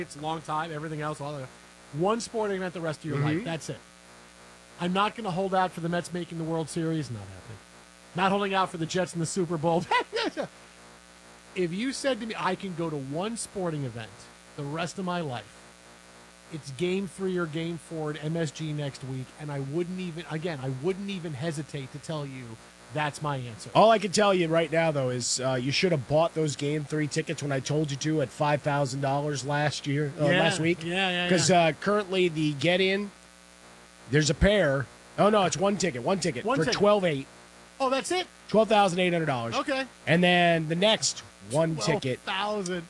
It's a long time, everything else, all the one sporting event the rest of your life. That's it. I'm not going to hold out for the Mets making the World Series. Not happening. Not holding out for the Jets in the Super Bowl. If you said to me, I can go to one sporting event the rest of my life, it's Game 3 or Game 4 at MSG next week, and I wouldn't even hesitate to tell you that's my answer. All I can tell you right now, though, is you should have bought those Game 3 tickets when I told you to at $5,000 last week. Yeah. Because currently the get-in, there's a pair. Oh, no, it's one ticket for $12,800. Oh, that's it? $12,800. Okay. And then the next one ticket, $12,000.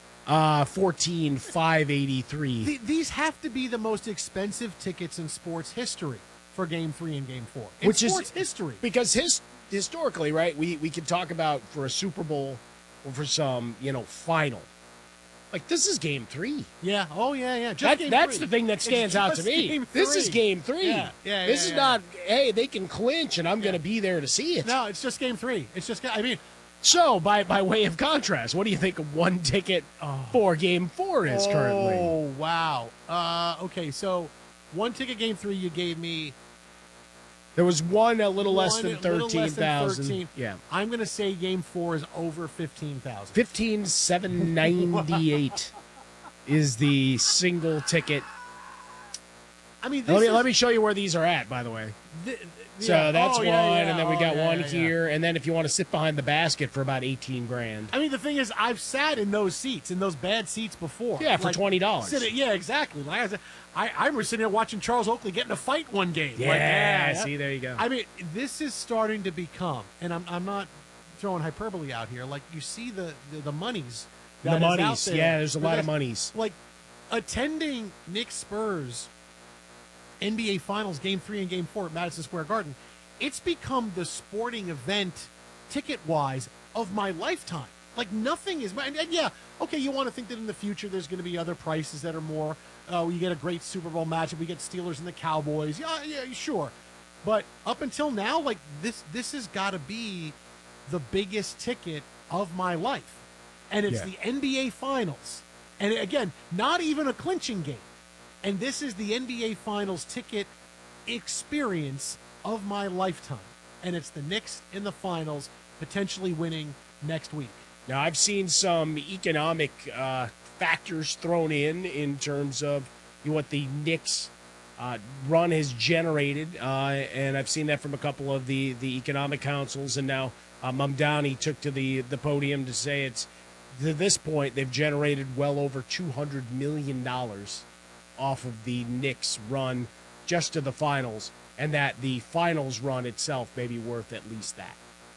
$14,583. These have to be the most expensive tickets in sports history for Game 3 and Game 4. Which is sports history. Because historically, right, we can talk about for a Super Bowl or for some, final. Like, this is Game 3. Yeah. Oh, yeah. That's the thing that stands out to me. This is Game 3. Yeah. This is not, hey, they can clinch and I'm going to be there to see it. No, it's just Game 3. It's just, So, by way of contrast, what do you think one ticket for Game 4 is currently? Oh, wow. Okay, so one ticket Game 3 you gave me. There was one a little less than 13,000. Yeah. I'm going to say Game 4 is over 15,000. 15,798 is the single ticket. Let me show you where these are at, by the way. So that's one, and then we got one here, and then if you want to sit behind the basket for about $18,000. The thing is, I've sat in those seats, in those bad seats before. Yeah, for $20. Yeah, exactly. Like I was sitting there watching Charles Oakley get in a fight one game. Yeah, see, there you go. This is starting to become, and I'm not throwing hyperbole out here. Like, you see the monies. The monies, there's a lot of monies. Like, attending Knicks Spurs NBA Finals Game 3 and Game 4 at Madison Square Garden, it's become the sporting event, ticket-wise, of my lifetime. Like, nothing is... And yeah, okay, you want to think that in the future there's going to be other prices that are more... you get a great Super Bowl matchup, we get Steelers and the Cowboys. Yeah, sure. But up until now, like, this has got to be the biggest ticket of my life. And it's the NBA Finals. And again, not even a clinching game. And this is the NBA Finals ticket experience of my lifetime. And it's the Knicks in the finals, potentially winning next week. Now, I've seen some economic factors thrown in terms of what the Knicks run has generated. And I've seen that from a couple of the economic councils. And now Mamdani took to the podium to say it's, to this point, they've generated well over $200 million off of the Knicks run just to the finals, and that the finals run itself may be worth at least that.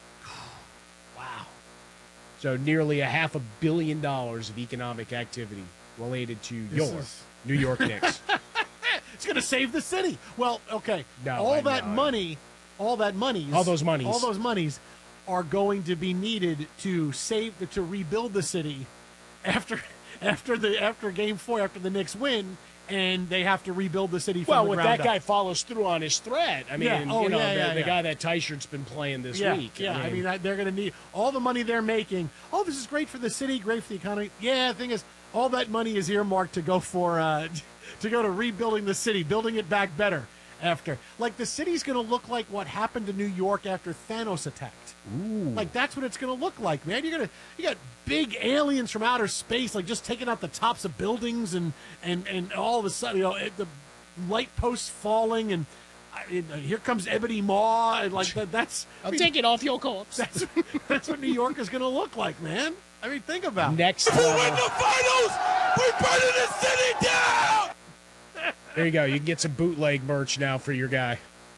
Wow. So nearly $500 million of economic activity related to New York Knicks. It's going to save the city. Well, okay. No, all those monies are going to be needed to rebuild the city after Game 4, after the Knicks win. And they have to rebuild the city from the ground up. That guy follows through on his threat. The guy that T-shirt's been playing this week. Yeah, they're going to need all the money they're making. Oh, this is great for the city, great for the economy. Yeah, the thing is, all that money is earmarked to go to rebuilding the city, building it back better after. Like, the city's going to look like what happened to New York after Thanos attacked. Ooh. Like, that's what it's going to look like, man. You got big aliens from outer space, like, just taking out the tops of buildings and all of a sudden, the light posts falling and here comes Ebony Maw, and like that's. Take it off your corpse. That's what New York is going to look like, man. Think about it. Next, who win the finals? We're burning the city down. There you go. You can get some bootleg merch now for your guy.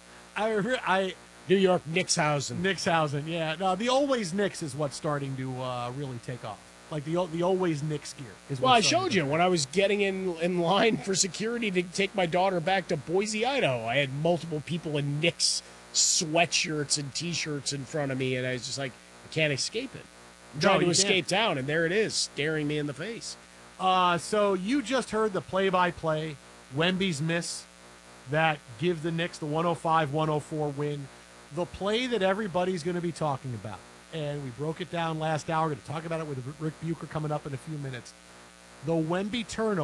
New York Knickshausen, yeah. No, the Always Knicks is what's starting to really take off. Like the Always Knicks gear is. Well, I showed you when I was getting in line for security to take my daughter back to Boise, Idaho. I had multiple people in Knicks sweatshirts and T-shirts in front of me, and I was just like, I can't escape it. I'm trying to escape town, and there it is, staring me in the face. So you just heard the play-by-play, Wemby's miss that give the Knicks the 105-104 win. The play that everybody's going to be talking about. And we broke it down last hour. We're going to talk about it with Rick Bucher coming up in a few minutes. The Wemby turnover.